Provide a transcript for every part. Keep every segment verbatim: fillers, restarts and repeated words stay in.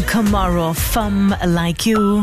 Camaro, Femme Like You.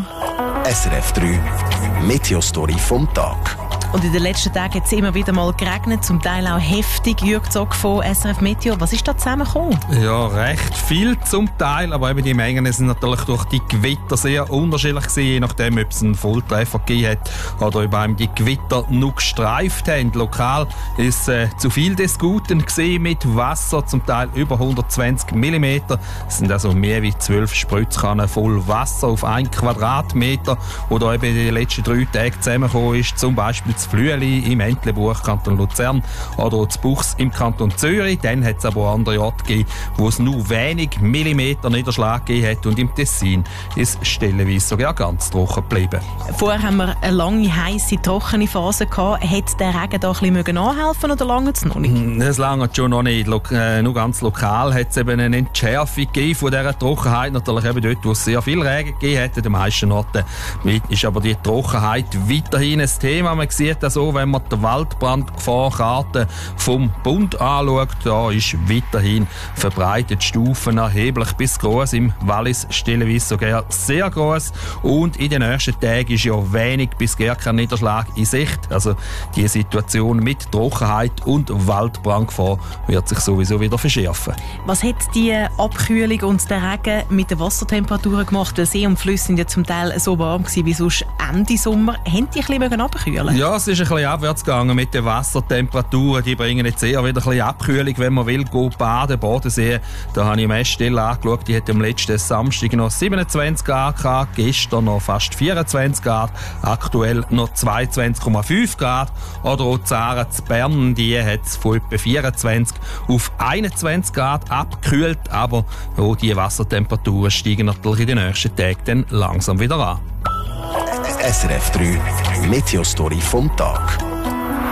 S R F drei Meteostory vom Tag. Und in den letzten Tagen hat es immer wieder mal geregnet, zum Teil auch heftig. Jürg Zog von S R F Meteo, was ist da zusammengekommen? Ja, recht viel zum Teil, aber eben die Mengen sind natürlich durch die Gewitter sehr unterschiedlich gewesen, je nachdem, ob es einen Volltreffer gegeben hat oder ob einem die Gewitter nur gestreift haben. Lokal ist äh, zu viel des Guten gewesen, mit Wasser, zum Teil über hundertzwanzig Millimeter. Das sind also mehr wie zwölf Spritzkannen voll Wasser auf einen Quadratmeter, wo da eben in den letzten drei Tagen zusammengekommen ist, zum Beispiel das Flüeli im Entlebuch, Kanton Luzern, oder das Buchs im Kanton Zürich. Dann hat es aber auch andere Orte gegeben, wo es nur wenig Millimeter Niederschlag gegeben hat, und im Tessin ist es stellenweise sogar ganz trocken geblieben. Vorher haben wir eine lange, heisse, trockene Phase gehabt. Hat der Regen da ein bisschen anhelfen oder lange es noch nicht? Das lange schon noch nicht. Lo- äh, nur ganz lokal hat es eben eine Entschärfung gegeben von dieser Trockenheit. Natürlich eben dort, wo es sehr viel Regen gegeben hat. An den meisten Orten ist aber die Trockenheit weiterhin ein Thema. Man sieht das so, wenn man die Waldbrandgefahrkarte vom Bund anschaut. Da ist weiterhin verbreitet Stufen erheblich bis gross. Im Wallis stellenweise sogar sehr gross. Und in den nächsten Tagen ist ja wenig bis gar kein Niederschlag in Sicht. Also die Situation mit Trockenheit und Waldbrandgefahr wird sich sowieso wieder verschärfen. Was hat die Abkühlung und der Regen mit den Wassertemperaturen gemacht? Weil See und Flüsse sind ja zum Teil so warm gewesen wie sonst Ende Sommer. Haben die ein bisschen abkühlen? Ja, es ist ein bisschen abwärts gegangen mit den Wassertemperaturen. Die bringen jetzt eher wieder ein bisschen Abkühlung, wenn man will, go baden, Bodensee. Da habe ich Messstelle angeschaut, die hat am letzten Samstag noch siebenundzwanzig Grad gehabt, gestern noch fast vierundzwanzig Grad, aktuell noch zweiundzwanzig Komma fünf Grad. Oder auch Zara zu Bern, die hat es von etwa vierundzwanzig auf einundzwanzig Grad abgekühlt, aber auch die Wassertemperaturen steigen natürlich in den nächsten Tagen dann langsam wieder an. S R F drei Meteostory vom Tag.